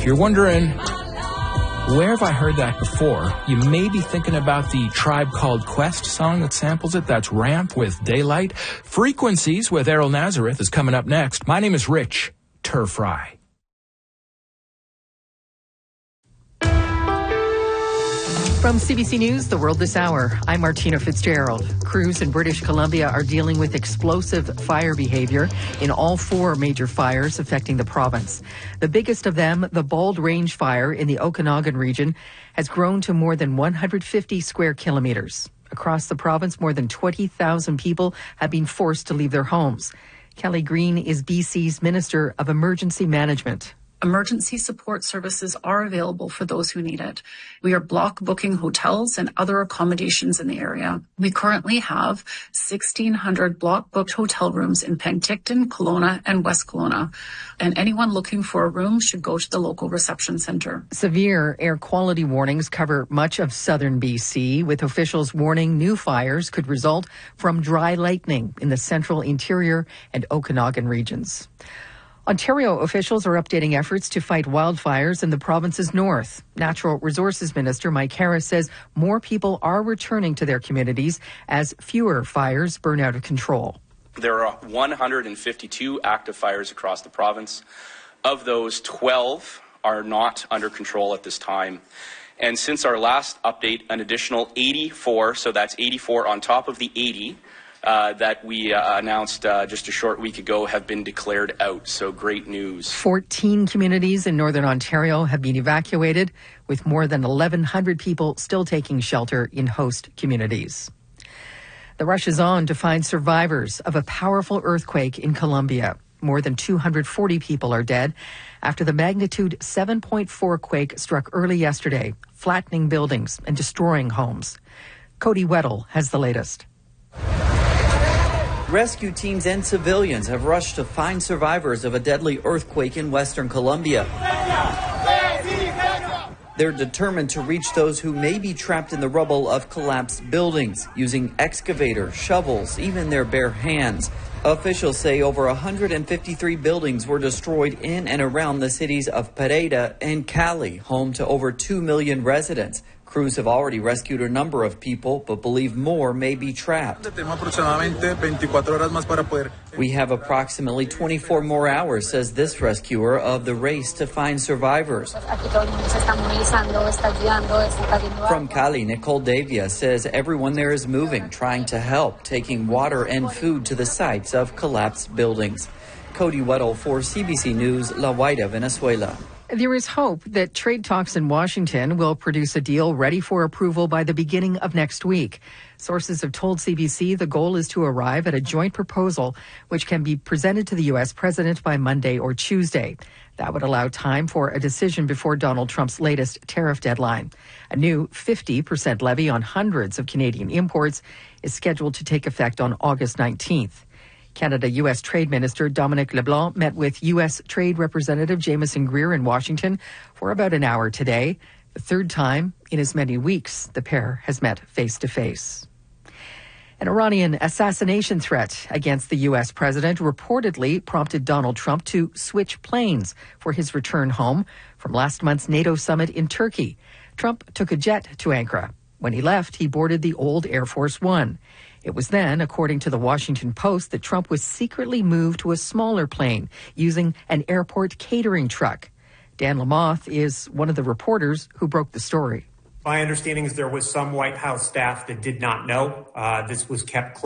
If you're wondering, where have I heard that before? You may be thinking about the Tribe Called Quest song that samples it. That's Ramp with Daylight. Frequencies with Errol Nazareth is coming up next. My name is Rich Turfry. From CBC News, The World This Hour, I'm Martina Fitzgerald. Crews in British Columbia are dealing with explosive fire behavior in all 4 major fires affecting the province. The biggest of them, the Bald Range Fire in the Okanagan region, has grown to more than 150 square kilometers. Across the province, more than 20,000 people have been forced to leave their homes. Kelly Green is BC's Minister of Emergency Management. Emergency support services are available for those who need it. We are block booking hotels and other accommodations in the area. We currently have 1,600 block booked hotel rooms in Penticton, Kelowna, and West Kelowna. And anyone looking for a room should go to the local reception centre. Severe air quality warnings cover much of southern BC, with officials warning new fires could result from dry lightning in the central, interior, and Okanagan regions. Ontario officials are updating efforts to fight wildfires in the province's north. Natural Resources Minister Mike Harris says more people are returning to their communities as fewer fires burn out of control. There are 152 active fires across the province. Of those, 12 are not under control at this time. And since our last update, an additional 84, so that's 84 on top of the 80, that we announced just a short week ago have been declared out. So great news. 14 communities in northern Ontario have been evacuated, with more than 1,100 people still taking shelter in host communities. The rush is on to find survivors of a powerful earthquake in Colombia. More than 240 people are dead after the magnitude 7.4 quake struck early yesterday, flattening buildings and destroying homes. Cody Weddle has the latest. Rescue teams and civilians have rushed to find survivors of a deadly earthquake in western Colombia. They're determined to reach those who may be trapped in the rubble of collapsed buildings, using excavators, shovels, even their bare hands. Officials say over 153 buildings were destroyed in and around the cities of Pereira and Cali, home to over 2 million residents. Crews have already rescued a number of people, but believe more may be trapped. We have approximately 24 more hours, says this rescuer, of the race to find survivors. From Cali, Nicole Davia says everyone there is moving, trying to help, taking water and food to the sites of collapsed buildings. Cody Weddle for CBC News, La Guaira, Venezuela. There is hope that trade talks in Washington will produce a deal ready for approval by the beginning of next week. Sources have told CBC the goal is to arrive at a joint proposal which can be presented to the U.S. president by Monday or Tuesday. That would allow time for a decision before Donald Trump's latest tariff deadline. A new 50% levy on hundreds of Canadian imports is scheduled to take effect on August 19th. Canada-U.S. Trade Minister Dominic LeBlanc met with U.S. Trade Representative Jameson Greer in Washington for about an hour today, the third time in as many weeks the pair has met face-to-face. An Iranian assassination threat against the U.S. president reportedly prompted Donald Trump to switch planes for his return home from last month's NATO summit in Turkey. Trump took a jet to Ankara. When he left, he boarded the old Air Force One. It was then, according to the Washington Post, that Trump was secretly moved to a smaller plane using an airport catering truck. Dan Lamothe is one of the reporters who broke the story. My understanding is there was some White House staff that did not know. This was kept close.